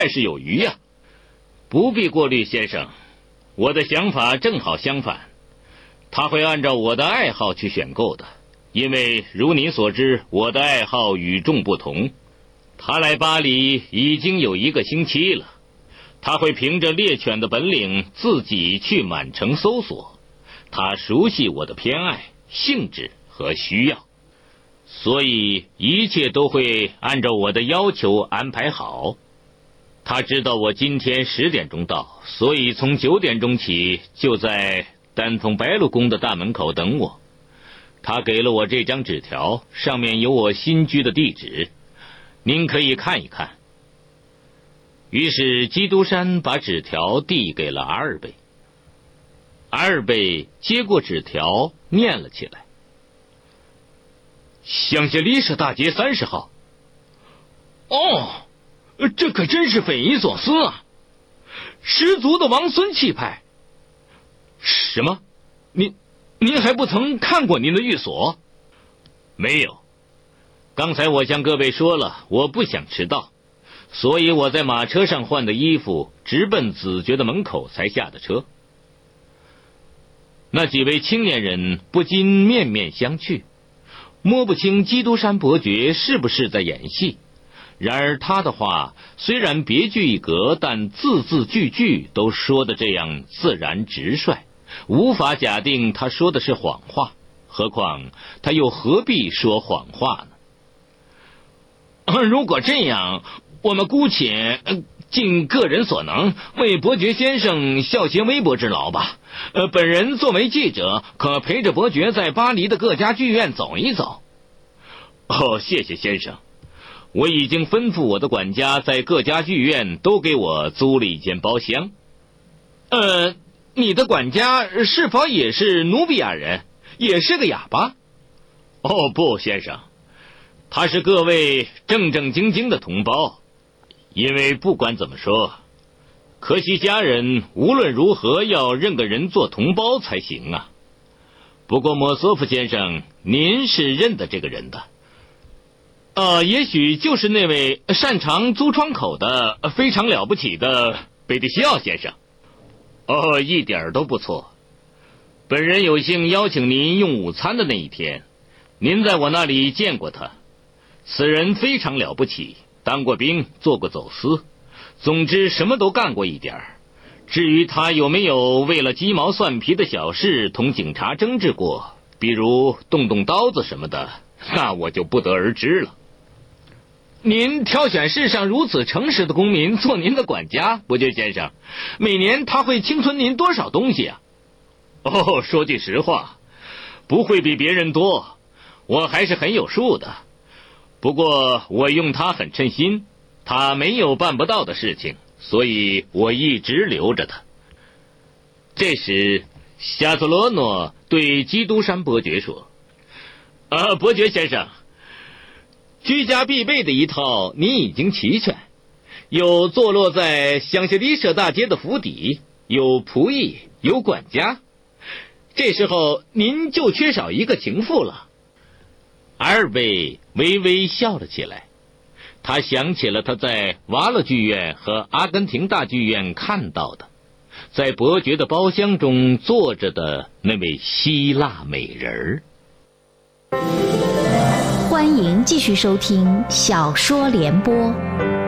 还是有余呀。不必过虑，先生，我的想法正好相反，他会按照我的爱好去选购的，因为如您所知，我的爱好与众不同。他来巴黎已经有1个星期了，他会凭着猎犬的本领自己去满城搜索，他熟悉我的偏爱、性质和需要，所以一切都会按照我的要求安排好。他知道我今天10点钟到，所以从9点钟起就在丹凤白鹿宫的大门口等我。他给了我这张纸条，上面有我新居的地址，您可以看一看。于是基督山把纸条递给了阿尔贝。阿尔贝接过纸条念了起来：香榭丽舍大街30号。哦，这可真是匪夷所思啊，十足的王孙气派。什么？您还不曾看过您的寓所？没有，刚才我向各位说了，我不想迟到，所以我在马车上换的衣服，直奔子爵的门口才下的车。那几位青年人不禁面面相觑，摸不清基督山伯爵是不是在演戏。然而他的话虽然别具一格，但字字句句都说得这样自然直率，无法假定他说的是谎话，何况他又何必说谎话呢？如果这样，我们姑且尽个人所能，为伯爵先生效些微薄之劳吧。本人作为记者，可陪着伯爵在巴黎的各家剧院走一走。哦，谢谢先生，我已经吩咐我的管家在各家剧院都给我租了一间包厢。你的管家是否也是努比亚人，也是个哑巴？哦，不，先生，他是各位正正经经的同胞。因为不管怎么说，可惜家人无论如何要认个人做同胞才行啊。不过莫索夫先生，您是认得这个人的。也许就是那位擅长租窗口的非常了不起的贝蒂西奥先生。哦，一点都不错。本人有幸邀请您用午餐的那一天，您在我那里见过他。此人非常了不起，当过兵，做过走私，总之什么都干过一点。至于他有没有为了鸡毛蒜皮的小事同警察争执过，比如动刀子什么的，那我就不得而知了。您挑选世上如此诚实的公民做您的管家，伯爵先生，每年他会清存您多少东西啊？哦，说句实话，不会比别人多，我还是很有数的。不过我用他很称心，他没有办不到的事情，所以我一直留着他。这时夏特罗诺对基督山伯爵说：伯爵先生，居家必备的一套您已经齐全，有坐落在香榭丽舍大街的府邸，有仆役，有管家，这时候您就缺少一个情妇了。阿尔贝微微笑了起来，他想起了他在瓦勒剧院和阿根廷大剧院看到的，在伯爵的包厢中坐着的那位希腊美人儿。 欢迎继续收听小说联播。